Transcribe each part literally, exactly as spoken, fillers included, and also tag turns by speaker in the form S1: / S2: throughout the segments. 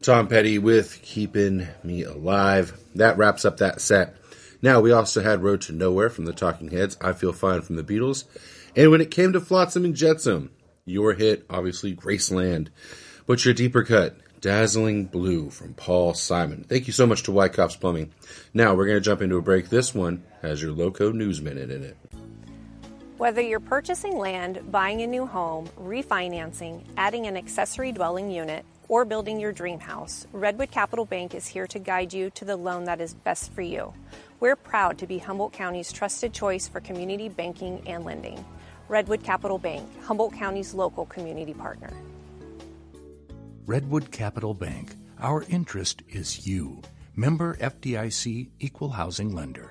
S1: Tom Petty with Keeping Me Alive. That wraps up that set. Now, we also had Road to Nowhere from the Talking Heads, I Feel Fine from the Beatles. And when it came to Flotsam and Jetsam, your hit, obviously, Graceland. But your deeper cut, Dazzling Blue from Paul Simon. Thank you so much to Wyckoff's Plumbing. Now, we're going to jump into a break. This one has your Loco News Minute in it.
S2: Whether you're purchasing land, buying a new home, refinancing, adding an accessory dwelling unit, or building your dream house, Redwood Capital Bank is here to guide you to the loan that is best for you. We're proud to be Humboldt County's trusted choice for community banking and lending. Redwood Capital Bank, Humboldt County's local community partner.
S3: Redwood Capital Bank. Our interest is you. Member F D I C, Equal Housing Lender.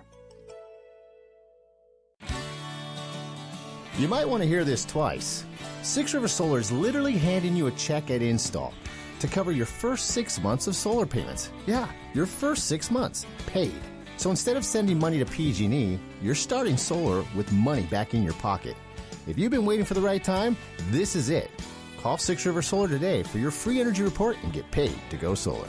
S4: You might want to hear this twice. Six River Solar is literally handing you a check at install to cover your first six months of solar payments. Yeah, your first six months, paid. So instead of sending money to P G and E, you're starting solar with money back in your pocket. If you've been waiting for the right time, this is it. Call Six River Solar today for your free energy report and get paid to go solar.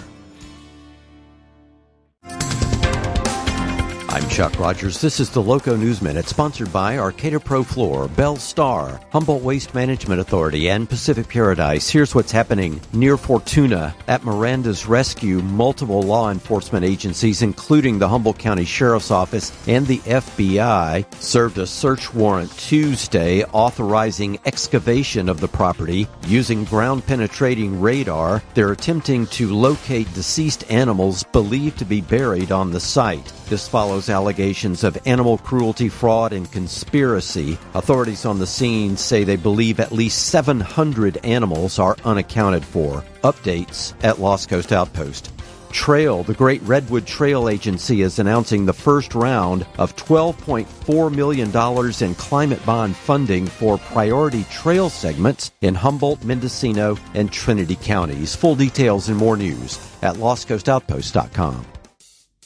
S5: I'm Chuck Rogers. This is the Loco News Minute, sponsored by Arcata Pro Floor, Bell Star, Humboldt Waste Management Authority, and Pacific Paradise. Here's what's happening near Fortuna. At Miranda's Rescue, multiple law enforcement agencies, including the Humboldt County Sheriff's Office and the F B I, served a search warrant Tuesday authorizing excavation of the property using ground-penetrating radar. They're attempting to locate deceased animals believed to be buried on the site. This follows allegations of animal cruelty, fraud, and conspiracy. Authorities on the scene say they believe at least seven hundred animals are unaccounted for. Updates at Lost Coast Outpost. Trail, the Great Redwood Trail Agency, is announcing the first round of twelve point four million dollars in climate bond funding for priority trail segments in Humboldt, Mendocino, and Trinity counties. Full details and more news at lost coast outpost dot com.